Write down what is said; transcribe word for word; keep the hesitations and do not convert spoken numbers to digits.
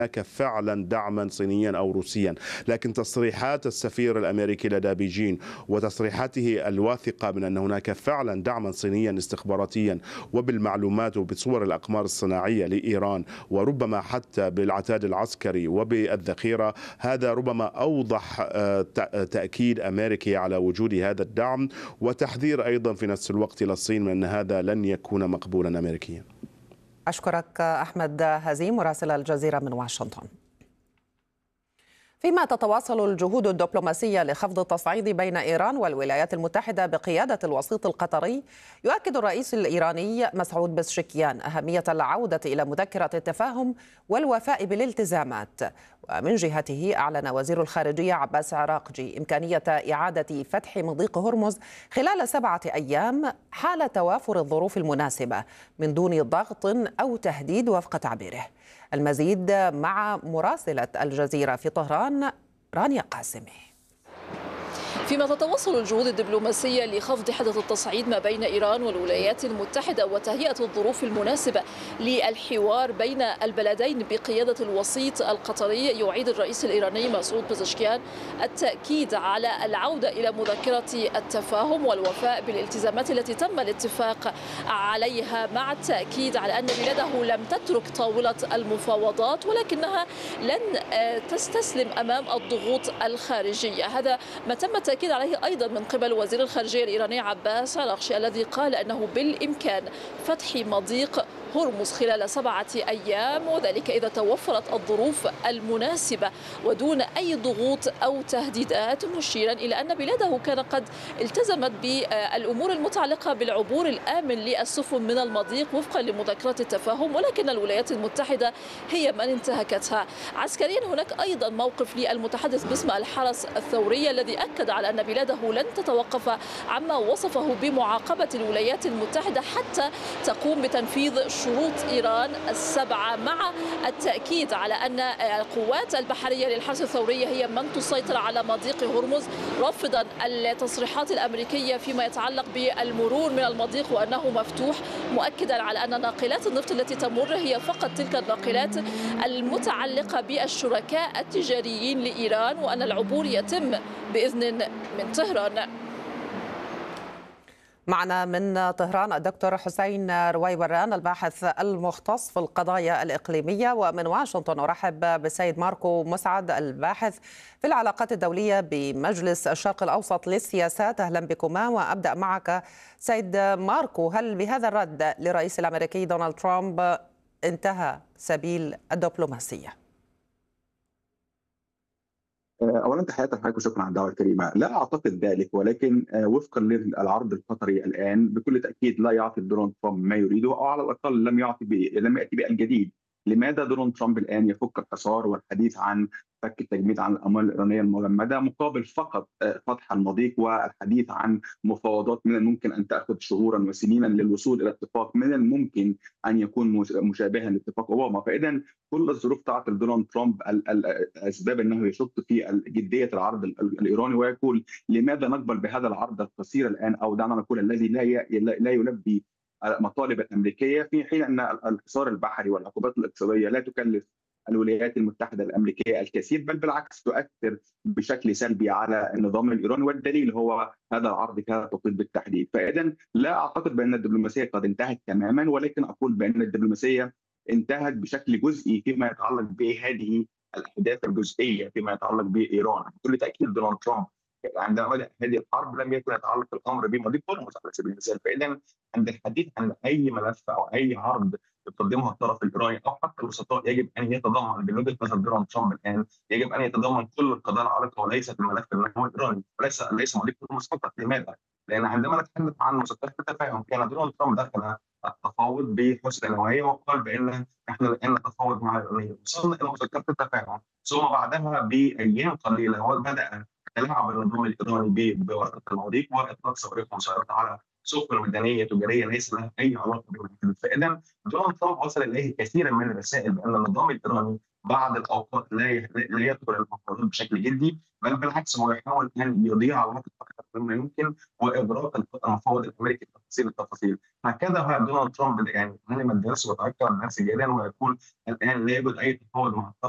هناك فعلا دعما صينيا أو روسيا، لكن تصريحات السفير الأمريكي لدى بيجين وتصريحاته الواثقة من أن هناك فعلا دعما صينيا استخباراتيا وبالمعلومات وبصور الأقمار الصناعية لإيران، وربما حتى بالعتاد العسكري وبالذخيرة، هذا ربما أوضح تأكيد أمريكي على وجود هذا الدعم، وتحذير أيضا في نفس الوقت للصين من أن هذا لن يكون مقبولا أمريكيا. أشكرك أحمد هزيم مراسل الجزيرة من واشنطن. فيما تتواصل الجهود الدبلوماسية لخفض التصعيد بين إيران والولايات المتحدة بقيادة الوسيط القطري، يؤكد الرئيس الإيراني مسعود بزشكيان أهمية العودة إلى مذكرة التفاهم والوفاء بالالتزامات. ومن جهته أعلن وزير الخارجية عباس عراقجي إمكانية إعادة فتح مضيق هرمز خلال سبعة أيام حال توافر الظروف المناسبة من دون ضغط أو تهديد وفق تعبيره. المزيد مع مراسلة الجزيرة في طهران رانيا قاسمي. فيما تتواصل الجهود الدبلوماسية لخفض حدة التصعيد ما بين إيران والولايات المتحدة وتهيئة الظروف المناسبة للحوار بين البلدين بقيادة الوسيط القطري، يعيد الرئيس الإيراني مسعود بزشكيان التأكيد على العودة إلى مذكرة التفاهم والوفاء بالالتزامات التي تم الاتفاق عليها، مع التأكيد على أن بلاده لم تترك طاولة المفاوضات ولكنها لن تستسلم أمام الضغوط الخارجية. هذا ما تم التأكيد عليه أيضا من قبل وزير الخارجية الإيراني عباس عراقجي الذي قال أنه بالإمكان فتح مضيق هرمز خلال سبعة أيام، وذلك إذا توفرت الظروف المناسبة ودون أي ضغوط أو تهديدات، مشيرا إلى أن بلاده كان قد التزمت بالأمور المتعلقة بالعبور الآمن للسفن من المضيق وفقا لمذكرة التفاهم، ولكن الولايات المتحدة هي من انتهكتها. عسكريا هناك أيضا موقف للمتحدث باسم الحرس الثوري الذي أكد على أن بلاده لن تتوقف عما وصفه بمعاقبة الولايات المتحدة حتى تقوم بتنفيذ شروط إيران السبعة، مع التأكيد على أن القوات البحرية للحرس الثورية هي من تسيطر على مضيق هرمز، رافضا التصريحات الأمريكية فيما يتعلق بالمرور من المضيق وأنه مفتوح، مؤكدا على أن ناقلات النفط التي تمر هي فقط تلك الناقلات المتعلقة بالشركاء التجاريين لإيران، وأن العبور يتم بإذن من طهران. معنا من طهران الدكتور حسين رويوران الباحث المختص في القضايا الإقليمية، ومن واشنطن أرحب بالسيد ماركو مسعد الباحث في العلاقات الدولية بمجلس الشرق الأوسط للسياسات. أهلا بكما، وأبدأ معك سيد ماركو. هل بهذا الرد للرئيس الأمريكي دونالد ترامب انتهى سبيل الدبلوماسية؟ اولا تحياتي لحضرتك وشكرا على الدعوه الكريمه. لا اعتقد ذلك، ولكن وفقا للعرض القطري الان بكل تاكيد لا يعطي دونالد ترامب ما يريده، او على الاقل لم يعطي بي... لم ياتي بالجديد. لماذا دونالد ترامب الان يفك الحصار والحديث عن فك التجميد عن الاموال الايرانيه المجمده مقابل فقط فتح المضيق والحديث عن مفاوضات من الممكن ان تاخذ شهورا وسنينا للوصول الى اتفاق من الممكن ان يكون مشابها لاتفاق اوباما؟ فاذا كل الظروف تعطي دونالد ترامب الاسباب انه يشك في جديه العرض الايراني ويقول لماذا نقبل بهذا العرض القصير الان، او دعنا نقول الذي لا لا يلبي المطالب الامريكيه، في حين ان الحصار البحري والعقوبات الاقتصاديه لا تكلف الولايات المتحده الامريكيه الكثير، بل بالعكس تؤثر بشكل سلبي على النظام الايراني، والدليل هو هذا العرض كتوقيت بالتحديد. فاذا لا اعتقد بان الدبلوماسيه قد انتهت تماما، ولكن اقول بان الدبلوماسيه انتهت بشكل جزئي فيما يتعلق بهذه الاحداث الجزئيه فيما يتعلق بايران. بكل تاكيد دونالد ترامب عندما بدأ هذه الحرب لم يكن يتعلق الامر بمضيق هرمز على سبيل المثال. فاذا عند الحديث عن اي ملف او اي عرض يقدمها الطرف الايراني او حتى الوسطاء يجب ان يتضمن من وجهه نظر دونالد ترامب الان يجب ان يتضمن كل القضايا العالقه وليست الملف النحوي الايراني، وليس ليس مضيق هرمز فقط. لماذا؟ لان عندما نتحدث عن مذكرات التفاهم كان دونالد ترامب دخل التفاوض بحسن نوايا وقال بان احنا الان نتفاوض مع الايرانيين. وصلنا الى مذكرات التفاهم ثم بعدها بايام قليله وبدا تلاعب النظام الايراني بورقه المضيق واطلاق صواريخ مسيره على سفن مدنيه تجاريه ليس لها اي علاقه بالحدود. فاذا دونالد ترامب وصل اليه كثيرا من الرسائل بان النظام الايراني بعض الاوقات لا لا يدخل المفاوضات بشكل جدي، بل بالعكس هو يحاول ان يضيع الوقت اكثر مما يمكن واغراق المفاوض الامريكي بتفاصيل التفاصيل. هكذا دونالد ترامب يعني علم الدرس وتذكر الناس جيدا، ويقول الان لا يوجد اي تفاوض مع